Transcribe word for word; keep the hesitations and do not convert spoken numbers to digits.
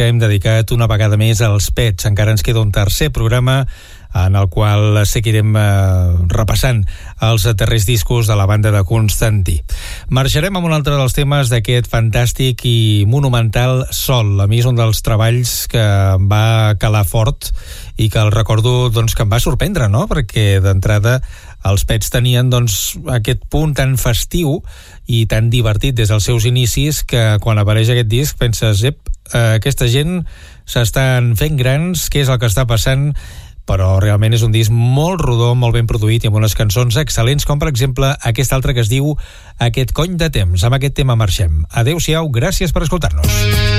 que hem dedicat una vegada més als Pets. Encara ens queda un tercer programa en el qual seguirem eh, repassant els darrers discos de la banda de Constantí. Marxarem amb un altre dels temes d'aquest fantàstic i monumental Sol. A mi és un dels treballs que em va calar fort i que el recordo doncs, que em va sorprendre, no? Perquè d'entrada els Pets tenien doncs, aquest punt tan festiu i tan divertit des dels seus inicis que quan apareix aquest disc penses, ep, eh, aquesta gent s'estan fent grans, què és el que està passant? Però realment és un disc molt rodó, molt ben produït i amb unes cançons excel·lents, com per exemple aquest altre que es diu Aquest cony de temps. Amb aquest tema marxem. Adéu-siau, gràcies per escoltar-nos.